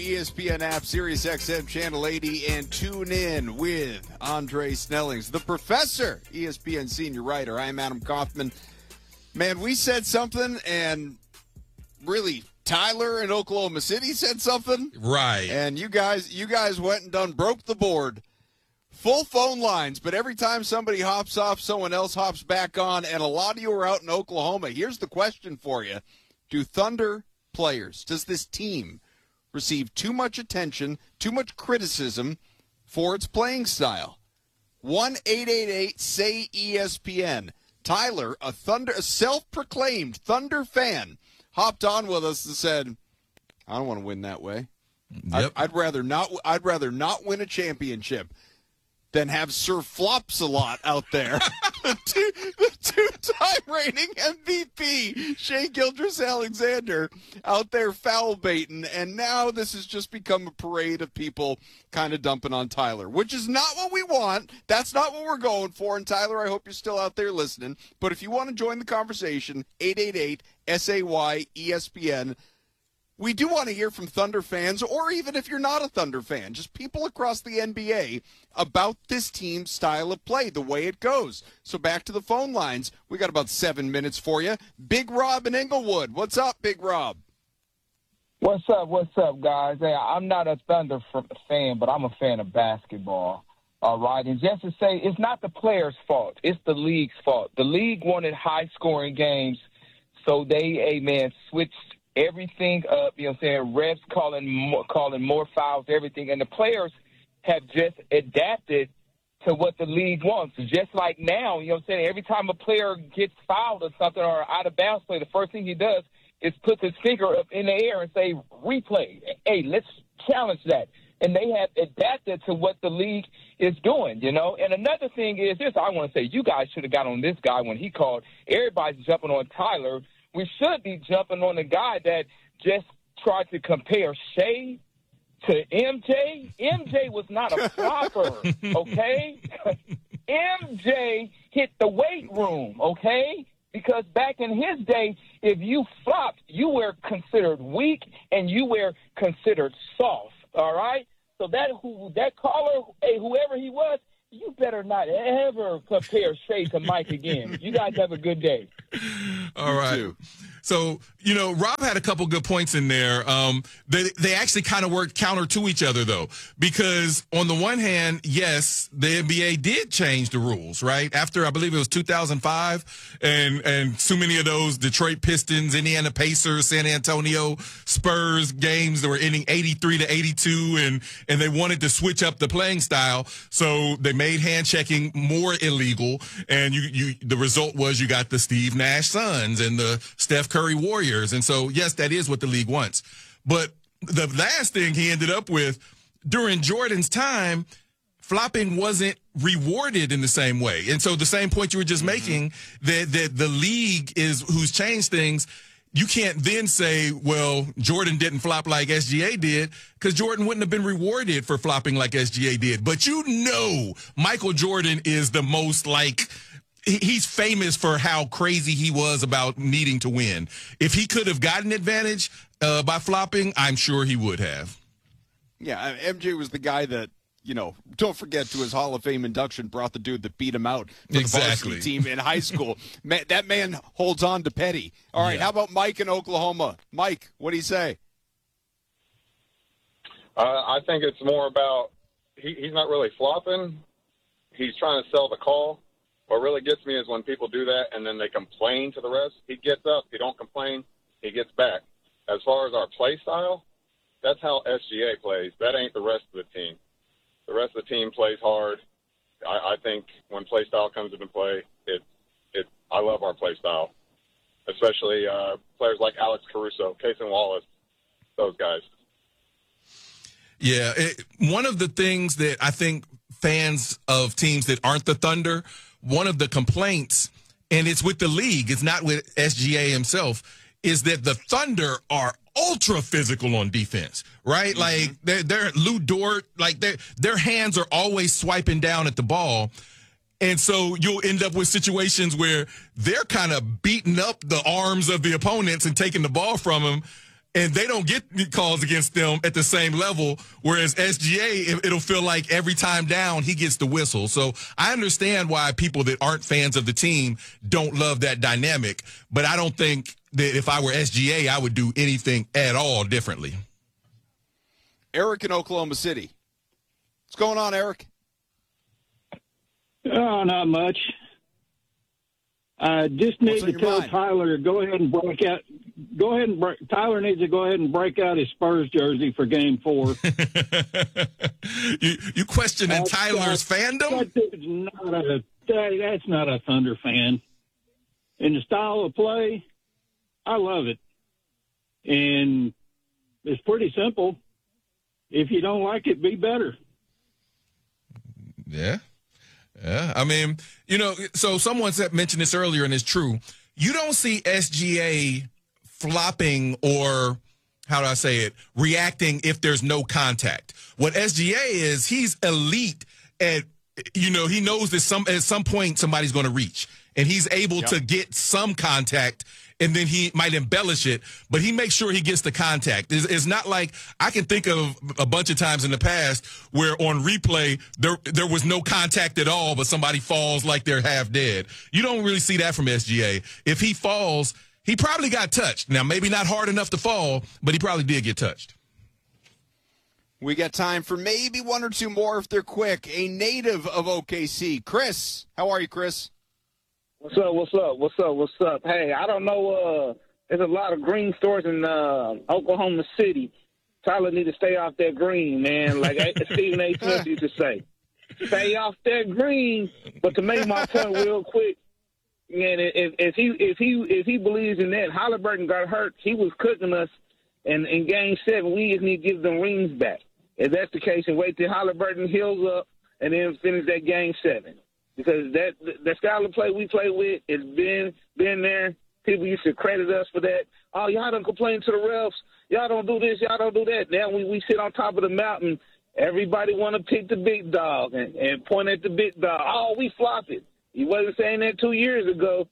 ESPN app, Sirius XM Channel 80, and tune in with Andre Snellings, the professor, ESPN senior writer. I'm Adam Kaufman. Man, we said something, and really, Tyler in Oklahoma City said something. Right. And you guys went and broke the board. Full phone lines, but every time somebody hops off, someone else hops back on, and a lot of you are out in Oklahoma. Here's the question for you. Do Thunder players, does this team receive too much attention, too much criticism for its playing style? 1-888-SAY-ESPN. Tyler, a self-proclaimed Thunder fan, hopped on with us and said, I don't want to win that way. Yep. I'd rather not win a championship than have Sir Flops-a-Lot out there. the two-time reigning MVP, Shai Gilgeous-Alexander, out there foul baiting, and now this has just become a parade of people kind of dumping on Tyler, which is not what we want. That's not what we're going for. And Tyler, I hope you're still out there listening. But if you want to join the conversation, 888-SAY-ESPN. We do want to hear from Thunder fans, or even if you're not a Thunder fan, just people across the NBA about this team's style of play, the way it goes. So back to the phone lines. We got about 7 minutes for you. Big Rob in Inglewood. What's up, Big Rob? What's up, guys? Hey, I'm not a Thunder fan, but I'm a fan of basketball. All right, and just to say, it's not the players' fault. It's the league's fault. The league wanted high-scoring games, so they, switched everything up, you know what I'm saying, refs calling more fouls, everything, and the players have just adapted to what the league wants. Just like now, you know what I'm saying, every time a player gets fouled or something or out of bounds play, the first thing he does is put his finger up in the air and say, replay. Hey, let's challenge that. And they have adapted to what the league is doing, you know. And another thing is this, I want to say, you guys should have got on this guy when he called. Everybody's jumping on Tyler. We should be jumping on the guy that just tried to compare Shai to MJ. MJ was not a flopper, okay? MJ hit the weight room, okay? Because back in his day, if you flopped, you were considered weak and you were considered soft, all right? So that caller, hey, whoever he was, you better not ever compare Shai to Mike again. You guys have a good day. All right. So, you know, Rob had a couple good points in there. They actually kind of work counter to each other, though, because on the one hand, yes, the NBA did change the rules, right? After, I believe it was 2005, and so many of those Detroit Pistons, Indiana Pacers, San Antonio Spurs games that were ending 83-82, and they wanted to switch up the playing style, so they made hand checking more illegal, and the result was you got the Steve Nash Suns and the Steph Curry Warriors. And so, yes, that is what the league wants. But the last thing he ended up with, during Jordan's time, flopping wasn't rewarded in the same way. And so the same point you were just making, that the league is who's changed things, you can't then say, well, Jordan didn't flop like SGA did, because Jordan wouldn't have been rewarded for flopping like SGA did. But you know Michael Jordan is the most he's famous for how crazy he was about needing to win. If he could have gotten advantage by flopping, I'm sure he would have. Yeah, MJ was the guy that, you know, don't forget, to his Hall of Fame induction, brought the dude that beat him out for the varsity team in high school. That man holds on to Petty. All right, How about Mike in Oklahoma? Mike, what do you say? I think it's more about he's not really flopping. He's trying to sell the call. What really gets me is when people do that and then they complain to the rest. He gets up, he don't complain, he gets back. As far as our play style, that's how SGA plays. That ain't the rest of the team. The rest of the team plays hard. I think when play style comes into play, I love our play style, especially players like Alex Caruso, Cason Wallace, those guys. Yeah, one of the things that I think fans of teams that aren't the Thunder, one of the complaints, and it's with the league, it's not with SGA himself, is that the Thunder are ultra physical on defense, right? Mm-hmm. Like they're Lou Dort, like their hands are always swiping down at the ball. And so you'll end up with situations where they're kind of beating up the arms of the opponents and taking the ball from them. and they don't get calls against them at the same level, whereas SGA, it'll feel like every time down, he gets the whistle. So I understand why people that aren't fans of the team don't love that dynamic, but I don't think that if I were SGA, I would do anything at all differently. Eric in Oklahoma City. What's going on, Eric? Oh, not much. I just need to tell Tyler to go ahead and break out. Tyler needs to go ahead and break out his Spurs jersey for Game 4. You questioning Tyler's fandom? That's not a Thunder fan. And the style of play, I love it. And it's pretty simple. If you don't like it, be better. Yeah. Yeah. I mean, so someone mentioned this earlier, and it's true. You don't see SGA flopping or, how do I say it, reacting if there's no contact. What SGA is, he's elite at, he knows that at some point somebody's going to reach, and he's able to get some contact, and then he might embellish it, but he makes sure he gets the contact. It's not like, I can think of a bunch of times in the past where on replay there was no contact at all, but somebody falls like they're half dead. You don't really see that from SGA. If he falls, he probably got touched. Now, maybe not hard enough to fall, but he probably did get touched. We got time for maybe one or two more if they're quick. A native of OKC, Chris. How are you, Chris? What's up? Hey, I don't know. There's a lot of green stores in Oklahoma City. Tyler need to stay off that green, man. Like Stephen A. Smith used to say, stay off that green. But to make my point real quick, man, if he believes in that, Halliburton got hurt. He was cooking us, and in Game 7, we just need to give them rings back. If that's the case, and wait till Halliburton heals up, and then finish that Game 7. Because that style of play we play with has been there. People used to credit us for that. Oh, y'all don't complain to the refs. Y'all don't do this. Y'all don't do that. Now we sit on top of the mountain. Everybody want to pick the big dog and point at the big dog. Oh, we flopped it. He wasn't saying that 2 years ago.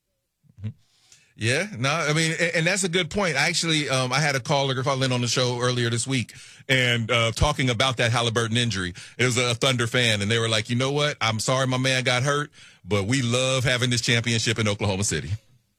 Yeah, no, I mean, and that's a good point. Actually, I had a caller call in on the show earlier this week and talking about that Halliburton injury. It was a Thunder fan, and they were like, you know what? I'm sorry my man got hurt, but we love having this championship in Oklahoma City.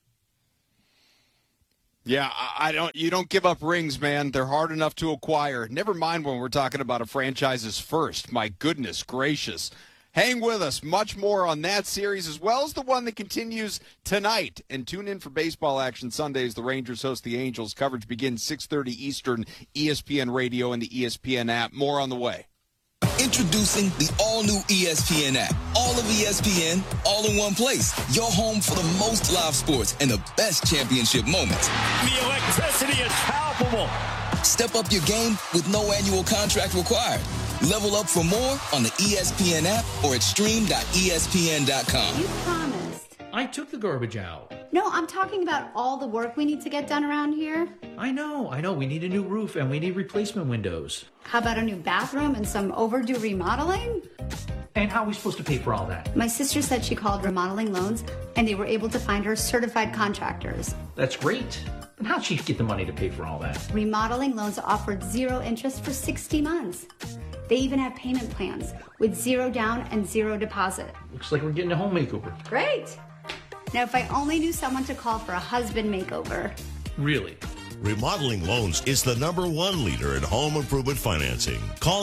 Yeah, you don't give up rings, man. They're hard enough to acquire. Never mind when we're talking about a franchise's first. My goodness gracious. Hang with us. Much more on that series, as well as the one that continues tonight. And tune in for baseball action Sundays. The Rangers host the Angels. Coverage begins 6:30 Eastern, ESPN Radio and the ESPN app. More on the way. Introducing the all-new ESPN app. All of ESPN, all in one place. Your home for the most live sports and the best championship moments. The electricity is palpable. Step up your game with no annual contract required. Level up for more on the ESPN app or at stream.espn.com. You promised. I took the garbage out. No, I'm talking about all the work we need to get done around here. I know. We need a new roof and we need replacement windows. How about a new bathroom and some overdue remodeling? And how are we supposed to pay for all that? My sister said she called Remodeling Loans and they were able to find her certified contractors. That's great. But how'd she get the money to pay for all that? Remodeling Loans offered 0 interest for 60 months. They even have payment plans with 0 down and 0 deposit. Looks like we're getting a home makeover. Great. Now, if I only knew someone to call for a husband makeover. Really? Remodeling Loans is the #1 leader in home improvement financing. Call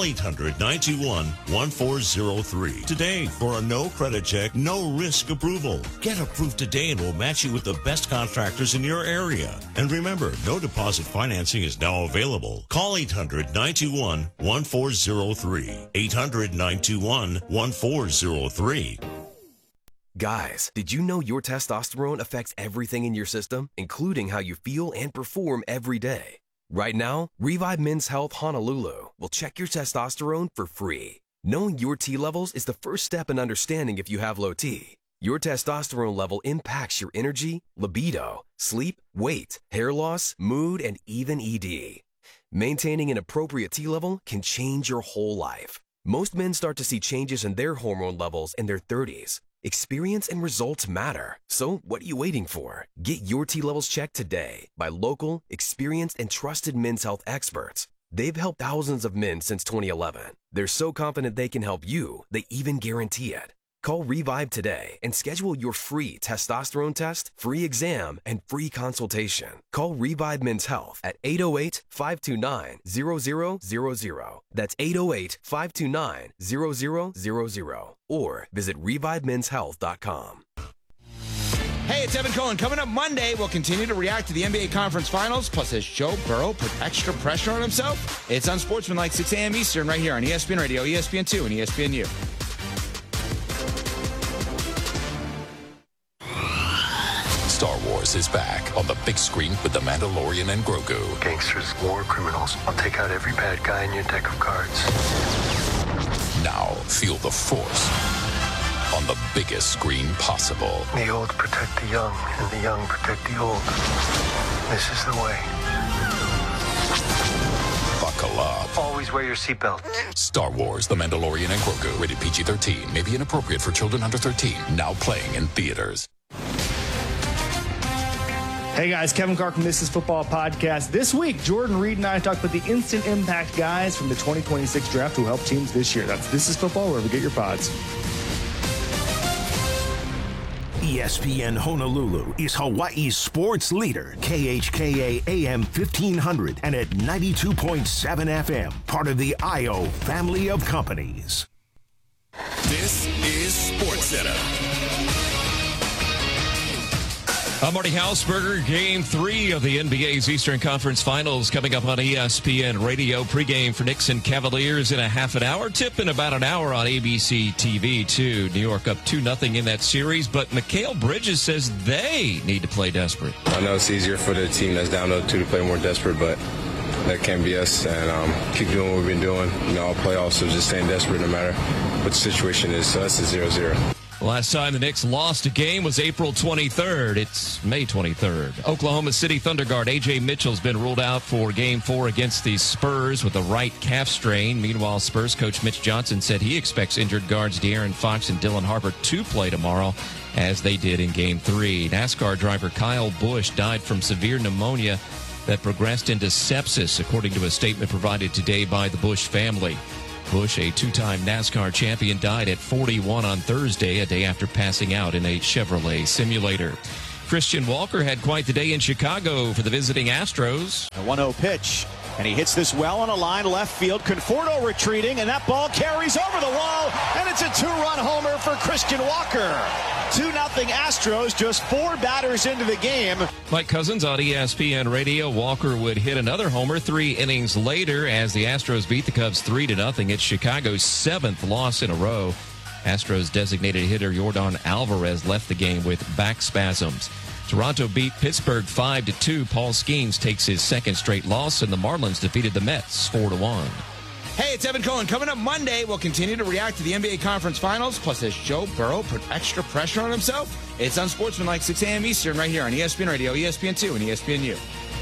800-921-1403 today for a no credit check, no risk approval. Get approved today and we'll match you with the best contractors in your area. And remember, no deposit financing is now available. Call 800-921-1403. 800-921-1403. Guys, did you know your testosterone affects everything in your system, including how you feel and perform every day? Right now, Revive Men's Health Honolulu will check your testosterone for free. Knowing your T levels is the first step in understanding if you have low T. Your testosterone level impacts your energy, libido, sleep, weight, hair loss, mood, and even ED. Maintaining an appropriate T level can change your whole life. Most men start to see changes in their hormone levels in their 30s. Experience and results matter. So what are you waiting for? Get your T-levels checked today by local, experienced, and trusted men's health experts. They've helped thousands of men since 2011. They're so confident they can help you, they even guarantee it. Call Revive today and schedule your free testosterone test, free exam, and free consultation. Call Revive Men's Health at 808-529-0000. That's 808-529-0000. Or visit revivemenshealth.com. Hey, it's Evan Cohen. Coming up Monday, we'll continue to react to the NBA Conference Finals. Plus, has Joe Burrow put extra pressure on himself? It's Unsportsmanlike, 6 a.m. Eastern, right here on ESPN Radio, ESPN2, and ESPNU. Star Wars is back on the big screen with The Mandalorian and Grogu. Gangsters, war criminals. I'll take out every bad guy in your deck of cards. Now feel the Force on the biggest screen possible. The old protect the young, and the young protect the old. This is the way. Buckle up. Always wear your seatbelt. Star Wars, The Mandalorian and Grogu. Rated PG-13. May be inappropriate for children under 13. Now playing in theaters. Hey guys, Kevin Carr from This Is Football Podcast. This week, Jordan Reed and I talk about the instant impact guys from the 2026 draft who helped teams this year. That's This Is Football, wherever you get your pods. ESPN Honolulu is Hawaii's sports leader, KHKA AM 1500 and at 92.7 FM, part of the IO family of companies. This is SportsCenter. I'm Marty Hausberger. Game 3 of the NBA's Eastern Conference Finals coming up on ESPN Radio. Pregame for Knicks and Cavaliers in a half an hour. Tip in about an hour on ABC TV, too. New York up 2-0 in that series, but Mikal Bridges says they need to play desperate. I know it's easier for the team that's down 0-2 to play more desperate, but that can't be us, and keep doing what we've been doing. All playoffs, so just staying desperate no matter what the situation is. So that's a 0-0. Last time the Knicks lost a game was April 23rd. It's May 23rd. Oklahoma City Thunder guard A.J. Mitchell's been ruled out for Game 4 against the Spurs with a right calf strain. Meanwhile, Spurs coach Mitch Johnson said he expects injured guards De'Aaron Fox and Dylan Harper to play tomorrow, as they did in Game 3. NASCAR driver Kyle Busch died from severe pneumonia that progressed into sepsis, according to a statement provided today by the Busch family. Busch, a two-time NASCAR champion, died at 41 on Thursday, a day after passing out in a Chevrolet simulator. Christian Walker had quite the day in Chicago for the visiting Astros. A 1-0 pitch, and he hits this well on a line left field. Conforto retreating, and that ball carries over the wall, and it's a two-run homer for Christian Walker. 2-0 Astros, just 4 batters into the game. Mike Cousins on ESPN Radio. Walker would hit another homer 3 innings later as the Astros beat the Cubs 3-0. It's Chicago's 7th loss in a row. Astros designated hitter Yordan Alvarez left the game with back spasms. Toronto beat Pittsburgh 5-2. Paul Skeens takes his second straight loss, and the Marlins defeated the Mets 4-1. Hey, it's Evan Cohen. Coming up Monday, we'll continue to react to the NBA Conference Finals. Plus, has Joe Burrow put extra pressure on himself? It's Unsportsmanlike, 6 a.m. Eastern, right here on ESPN Radio, ESPN2, and ESPNU.